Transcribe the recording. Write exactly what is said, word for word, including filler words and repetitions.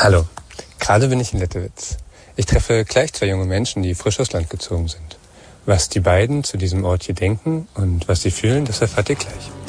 Hallo, gerade bin ich in Lettewitz. Ich treffe gleich zwei junge Menschen, die frisch aufs Land gezogen sind. Was die beiden zu diesem Ort hier denken und was sie fühlen, das erfahrt ihr gleich.